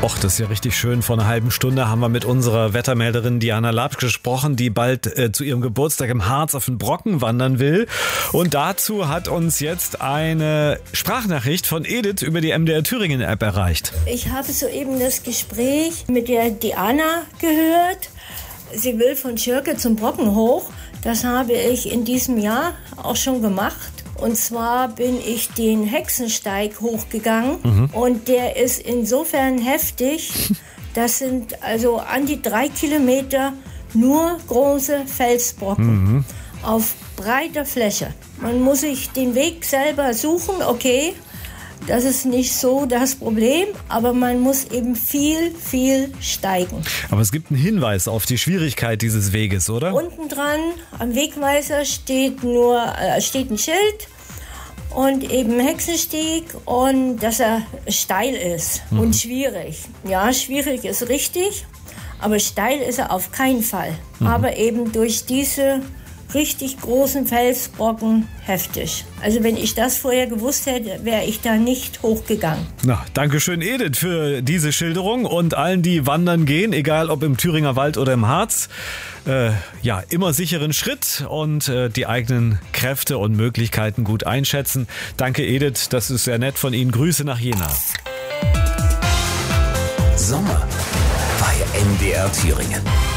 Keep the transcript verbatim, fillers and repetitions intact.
Och, das ist ja richtig schön. Vor einer halben Stunde haben wir mit unserer Wettermelderin Diana Lapp gesprochen, die bald äh, zu ihrem Geburtstag im Harz auf den Brocken wandern will. Und dazu hat uns jetzt eine Sprachnachricht von Edith über die M D R Thüringen App erreicht. Ich habe soeben das Gespräch mit der Diana gehört. Sie will von Schirke zum Brocken hoch. Das habe ich in diesem Jahr auch schon gemacht. Und zwar bin ich den Hexensteig hochgegangen mhm. und der ist insofern heftig. Das sind also an die drei Kilometer nur große Felsbrocken mhm. auf breiter Fläche. Man muss sich den Weg selber suchen, okay. Das ist nicht so das Problem, aber man muss eben viel, viel steigen. Aber es gibt einen Hinweis auf die Schwierigkeit dieses Weges, oder? Unten dran am Wegweiser steht nur äh, steht ein Schild und eben Hexensteg und dass er steil ist mhm. und schwierig. Ja, schwierig ist richtig, aber steil ist er auf keinen Fall. Mhm. Aber eben durch diese richtig großen Felsbrocken heftig. Also wenn ich das vorher gewusst hätte, wäre ich da nicht hochgegangen. Na, danke schön, Edith, für diese Schilderung und allen, die wandern gehen, egal ob im Thüringer Wald oder im Harz. Äh, ja, immer sicheren Schritt und äh, die eigenen Kräfte und Möglichkeiten gut einschätzen. Danke, Edith, das ist sehr nett von Ihnen. Grüße nach Jena. Sommer bei M D R Thüringen.